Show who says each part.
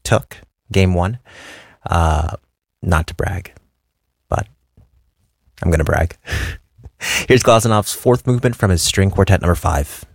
Speaker 1: took game one. Not to brag, but I'm going to brag. Here's Glasenov's fourth movement from his string quartet number 5.